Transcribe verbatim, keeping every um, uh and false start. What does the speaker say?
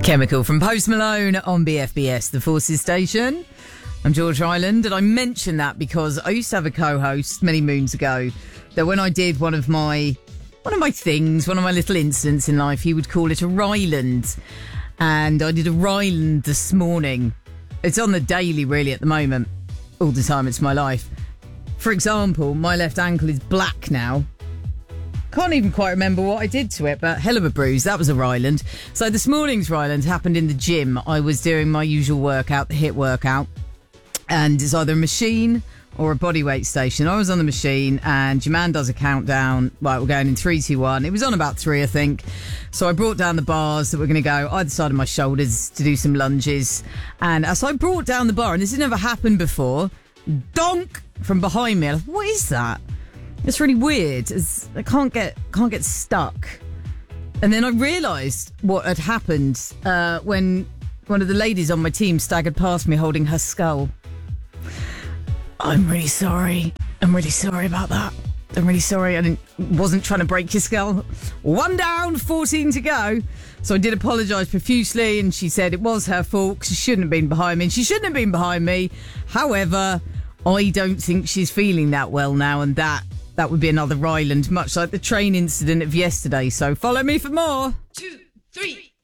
Chemical from Post Malone on B F B S, the Forces Station. I'm George Ireland, and I mention that because I used to have a co-host many moons ago that when I did one of my one of my things, one of my little incidents in life, he would call it a Ryland. And I did a Ryland this morning. It's on the daily, really, at the moment. All the time, it's my life. For example, my left ankle is black now. Can't even quite remember what I did to it, but hell of a bruise. That was a Ryland. So this morning's Ryland happened in the gym. I was doing my usual workout, the HIIT workout, and it's either a machine or a bodyweight station. I was on the machine, and your man does a countdown. Right, we're going in three, two, one. It was on about three, I think. So I brought down the bars that were going to go either side of my shoulders to do some lunges. And as I brought down the bar, and this had never happened before, donk from behind me. I thought, what is that? It's really weird. It's, I can't get can't get stuck. And then I realised what had happened uh, when one of the ladies on my team staggered past me holding her skull. I'm really sorry. I'm really sorry about that. I'm really sorry. I didn't, wasn't trying to break your skull. One down, fourteen to go. So I did apologise profusely, and she said it was her fault because she shouldn't have been behind me, and she shouldn't have been behind me. However, I don't think she's feeling that well now, and that That would be another Ryland, much like the train incident of yesterday. So follow me for more. Two, three.